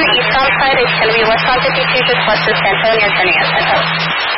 eastbound side is going to be westbound 52, just west of San Antonio, turning at Santos.